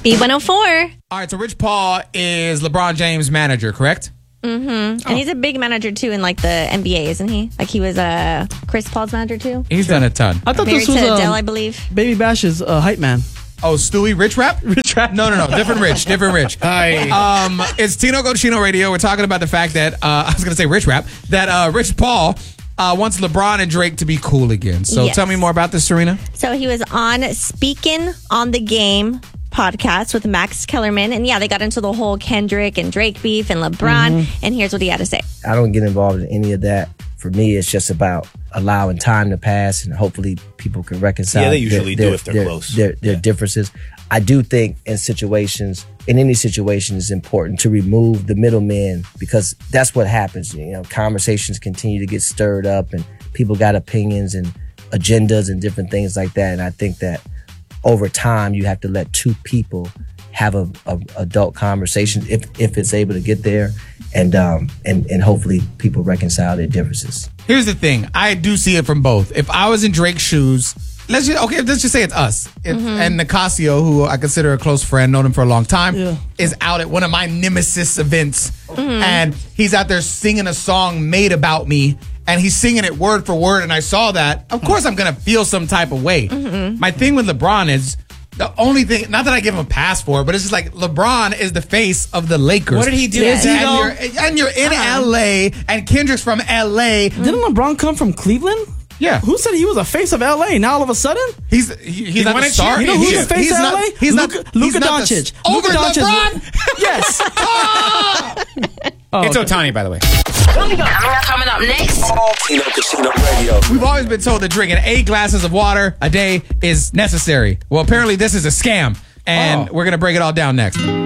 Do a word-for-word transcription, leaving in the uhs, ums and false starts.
B one oh four. All right, so Rich Paul is LeBron James' manager, correct? Mm-hmm. And oh. he's a big manager, too, in, like, the N B A, isn't he? Like, he was uh, Chris Paul's manager, too? He's done a ton. I thought Married this was to um, Adele, I believe. Baby Bash's uh, hype man. Oh, Stewie, Rich Rap? Rich Rap. No, no, no. Different Rich. Different Rich. Hi. Um, it's Tino Cochino Radio. We're talking about the fact that, uh, I was going to say Rich Rap, that uh, Rich Paul uh, wants LeBron and Drake to be cool again. So Yes. tell me more about this, Serena. So he was on Speaking on the Game podcast with Max Kellerman. And yeah, they got into the whole Kendrick and Drake beef and LeBron. Mm-hmm. And here's what he had to say. I don't get involved in any of that. For me, it's just about allowing time to pass and hopefully people can reconcile. Yeah, they usually their, do if they're their, close. Their, their yeah. differences. I do think in situations, in any situation, it's important to remove the middleman because that's what happens. You know, conversations continue to get stirred up and people got opinions and agendas and different things like that. And I think that over time, you have to let two people have a, a adult conversation if if it's able to get there, and um and and hopefully people reconcile their differences. Here's the thing. I do see it from both. If I was in Drake's shoes, let's just, okay, let's just say it's us. If, Mm-hmm. And Nicasio, who I consider a close friend, known him for a long time, Yeah. is out at one of my nemesis events. Mm-hmm. And he's out there singing a song made about me. And he's singing it word for word. And I saw that. Of course, I'm going to feel some type of way. Mm-hmm. My thing with LeBron is the only thing, not that I give him a pass for it, but it's just like LeBron is the face of the Lakers. What did he do? And, Yes. and Tino? you're, and you're in L A, and Kendrick's from L A. Didn't LeBron come from Cleveland? Yeah. Who said he was a face of L A? Now all of a sudden? He's he, he's not won the a star. You know He who's is- the face he's of not- L A? He's not. Luka, he's Luka not the- Doncic. Over Luka Doncic. LeBron. Yes. Oh, It's okay. Otani, by the way. Coming up next. Tino Casino Radio. We've always been told that drinking eight glasses of water a day is necessary. Well, apparently this is a scam, and Oh. we're gonna break it all down next.